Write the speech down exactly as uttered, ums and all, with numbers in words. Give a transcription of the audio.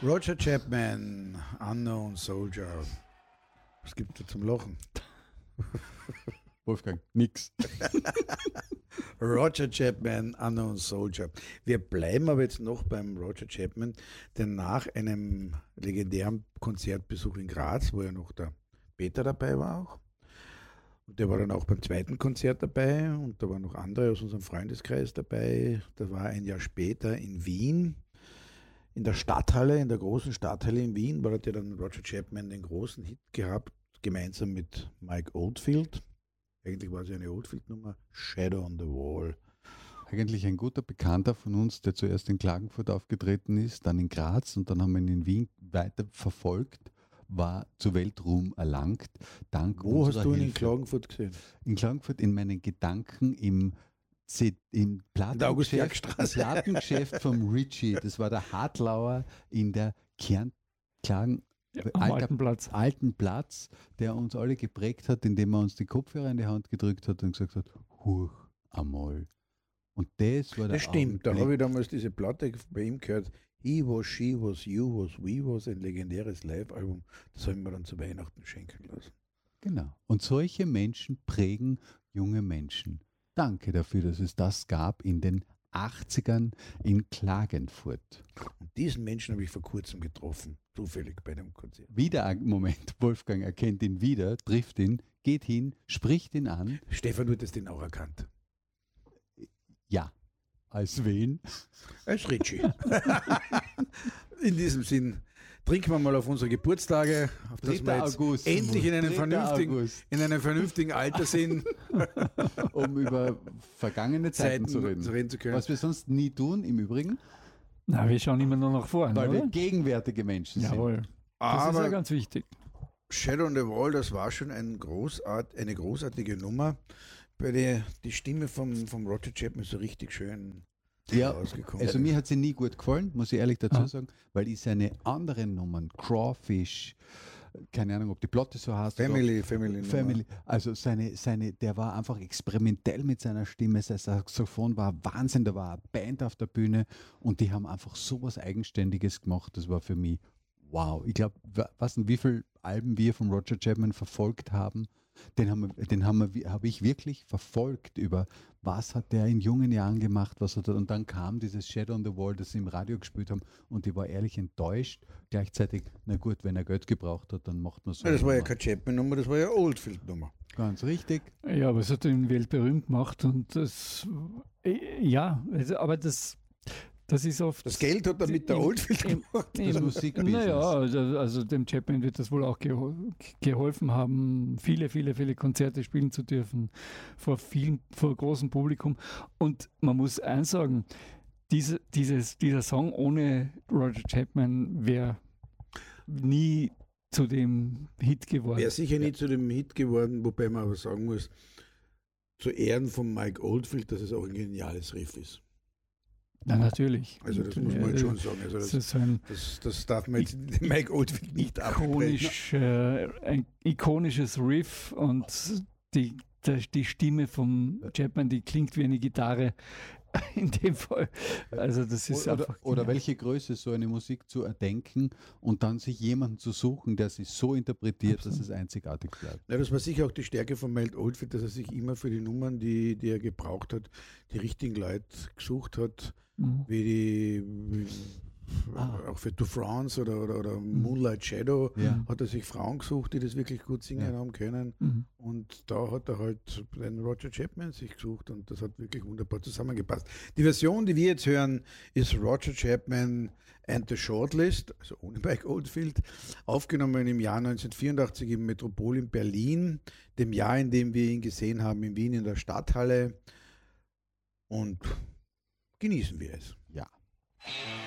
Roger Chapman, Unknown Soldier. Was gibt es zum Lachen? Wolfgang, nix. Roger Chapman, Unknown Soldier. Wir bleiben aber jetzt noch beim Roger Chapman, denn nach einem legendären Konzertbesuch in Graz, wo ja noch der Peter dabei war auch, und der war dann auch beim zweiten Konzert dabei und da waren noch andere aus unserem Freundeskreis dabei. Da war ein Jahr später in Wien, in der Stadthalle, in der großen Stadthalle in Wien, war hat ja dann Roger Chapman den großen Hit gehabt, gemeinsam mit Mike Oldfield. Eigentlich war es ja eine Oldfield-Nummer, Shadow on the Wall. Eigentlich ein guter Bekannter von uns, der zuerst in Klagenfurt aufgetreten ist, dann in Graz und dann haben wir ihn in Wien weiter verfolgt, war zu Weltruhm erlangt. Dank Wo hast du ihn Hilfe. in Klagenfurt gesehen? In Klagenfurt in meinen Gedanken im, C- im Plattengeschäft, Plattengeschäft vom Richie. Das war der Hartlauer in der Kern, Klagen, Ja, am Alter, alten Platz. alten Platz, der uns alle geprägt hat, indem er uns die Kopfhörer in die Hand gedrückt hat und gesagt hat, huch, einmal. Und das war der Das stimmt, da Augenblick. habe ich damals diese Platte bei ihm gehört, He Was, She Was, You Was, We Was, ein legendäres Live-Album, das habe ich mir dann zu Weihnachten schenken lassen. Genau. Und solche Menschen prägen junge Menschen. Danke dafür, dass es das gab in den achtzigern in Klagenfurt. Und diesen Menschen habe ich vor kurzem getroffen, zufällig bei einem Konzert. Wieder ein Moment, Wolfgang erkennt ihn wieder, trifft ihn, geht hin, spricht ihn an. Stefan, du hättest den auch erkannt. Ja. Als wen? Als Richie. In diesem Sinn, trinken wir mal auf unsere Geburtstage, auf dass wir jetzt August. endlich in einem, dritter vernünftigen, August. in einem vernünftigen Alter sind, Um über vergangene Zeiten, Zeiten zu reden. zu reden zu können. Was wir sonst nie tun, im Übrigen, Na, wir schauen immer nur nach vorne, weil wir oder? gegenwärtige Menschen sind. Jawohl. Das ist ja Aber ganz wichtig. Shadow on the Wall, das war schon ein großart, eine großartige Nummer, bei der die Stimme vom, vom Roger Chapman so richtig schön Ja, rausgekommen also ist. mir hat sie nie gut gefallen, muss ich ehrlich dazu Ah. sagen, weil ich seine anderen Nummern, Crawfish, keine Ahnung, ob die Plotte so heißt. oder- Family, Family, Nummer. Family, also seine, seine, der war einfach experimentell mit seiner Stimme, sein Saxophon war Wahnsinn, da war eine Band auf der Bühne und die haben einfach sowas Eigenständiges gemacht, das war für mich wow. Ich glaube, was wie viele Alben wir von Roger Chapman verfolgt haben, den haben wir, den haben wir, habe ich wirklich verfolgt über, was hat der in jungen Jahren gemacht, was hat er, und dann kam dieses Shadow on the Wall, das sie im Radio gespielt haben und ich war ehrlich enttäuscht, gleichzeitig, na gut, wenn er Geld gebraucht hat, dann macht man so. Ja, das war ja eine keine Chapman-Nummer, das war ja Oldfield-Nummer. Nummer. Ganz richtig. Ja, aber es hat ihn weltberühmt gemacht und das, äh, ja, also, aber das, das ist oft. Das Geld hat er mit der im- Oldfield im- gemacht. Das im- Musikbusiness. Naja, also, also dem Chapman wird das wohl auch gehol geholfen haben, viele, viele, viele Konzerte spielen zu dürfen vor vielen, vor großem Publikum. Und man muss eins sagen, diese, dieses, dieser Song ohne Roger Chapman wäre nie zu dem Hit geworden. Wäre sicher nie zu dem Hit geworden, wobei man aber sagen muss, zu Ehren von Mike Oldfield, dass es auch ein geniales Riff ist. Ja, natürlich. Also das muss man halt schon sagen. Also Das das, ist so ein das, das darf man jetzt dem Mike Oldfield nicht abbrechen. ikonisch, äh, ein ikonisches Riff und die, der, die Stimme von Chapman, die klingt wie eine Gitarre in dem Fall. Also das ist Oder, einfach oder genial. welche Größe, so eine Musik zu erdenken und dann sich jemanden zu suchen, der sie so interpretiert, Absolut. dass es einzigartig bleibt. Ja, das war sicher auch die Stärke von Mike Oldfield, dass er sich immer für die Nummern, die, die er gebraucht hat, die richtigen Leute gesucht hat, Mhm. wie die, wie, Ah. auch für To France oder, oder, oder Moonlight Shadow, Ja. hat er sich Frauen gesucht, die das wirklich gut singen Ja. haben können. Mhm. Und da hat er halt den Roger Chapman sich gesucht und das hat wirklich wunderbar zusammengepasst. Die Version, die wir jetzt hören, ist Roger Chapman and the Shortlist, also ohne Mike Oldfield, aufgenommen im Jahr neunzehnhundertvierundachtzig im Metropol in Berlin, dem Jahr, in dem wir ihn gesehen haben in Wien in der Stadthalle. Und genießen wir es. Ja.